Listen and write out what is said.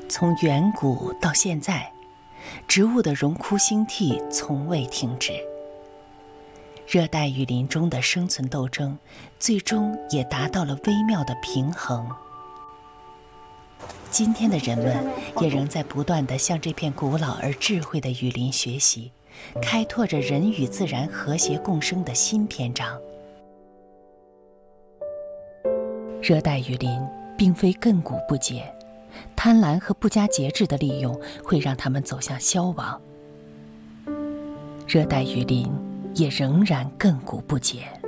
从远古到现在，植物的荣枯兴替从未停止。热带雨林中的生存斗争，最终也达到了微妙的平衡。今天的人们也仍在不断地向这片古老而智慧的雨林学习，开拓着人与自然和谐共生的新篇章。热带雨林并非亘古不竭，贪婪和不加节制的利用会让它们走向消亡。热带雨林也仍然亘古不竭。